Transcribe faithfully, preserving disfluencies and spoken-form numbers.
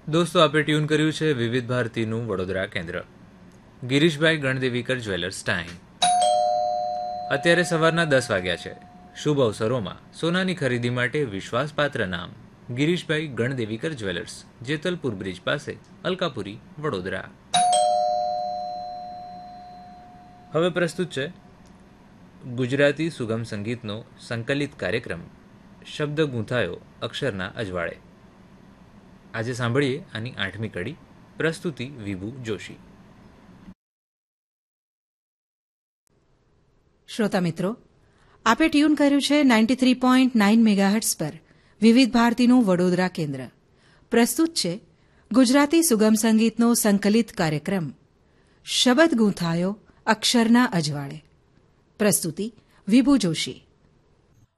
દોસ્તો, આપે ટ્યુન કર્યું છે વિવિધ ભારતીનું વડોદરા કેન્દ્ર. Girishbhai ગણદેવીકર jewellers time. અત્યારે સવારના દસ વાગ્યા છે. શુભ અવસરોમાં સોનાની ખરીદી માટે વિશ્વાસપાત્ર નામ ગિરીશભાઈ ગણદેવીકર જ્વેલર્સ, જેતલપુર બ્રિજ પાસે, અલકાપુરી, વડોદરા. હવે પ્રસ્તુત છે ગુજરાતી સુગમ સંગીતનો સંકલિત કાર્યક્રમ શબ્દ ગૂંથાયો અક્ષરના અજવાળે. આજે સાંભળીએ આની આઠમી કડી. પ્રસ્તુતિ વિભુ જોશી. શ્રોતા મિત્રો, આપે ટ્યુન કર્યું છે ninety three point nine megahertz પર વિવિધ ભારતીનું વડોદરા કેન્દ્ર. પ્રસ્તુત છે ગુજરાતી સુગમ સંગીતનો સંકલિત કાર્યક્રમ શબ્દ ગૂંથાયો અક્ષરના અજવાળે. પ્રસ્તુતિ વિભુ જોશી.